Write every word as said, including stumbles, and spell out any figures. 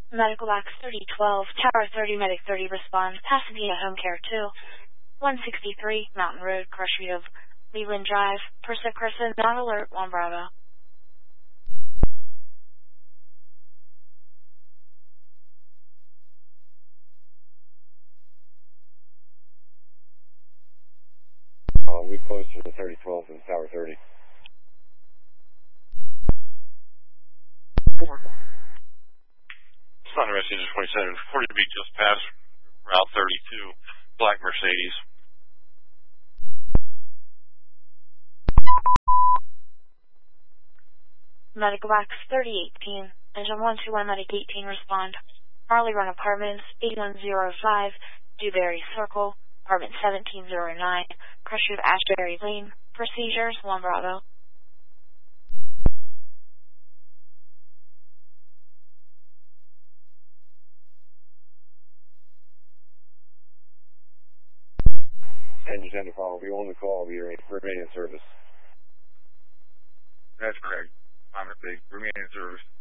Medical Box thirty twelve, Tower thirty, Medic thirty, respond. Pasadena Home Care two, one sixty-three, Mountain Road, Crushview, Leland Drive, Persic Crescent, not alert, one Bravo. Uh, we close to the thirty twelve and Tower thirty. Sun Message twenty-seven, reported to be just past Route thirty-two, black Mercedes. Medical Box thirty eighteen, Engine one two one, Medic eighteen, respond. Marley Run Apartments, eighty-one oh five, Dewberry Circle, Apartment seventeen oh nine, Crushview, Ashbury Lane, procedures, one Bravo. Engine ten to follow. We on the call. We are remaining in service. That's correct. I'm at the remaining service.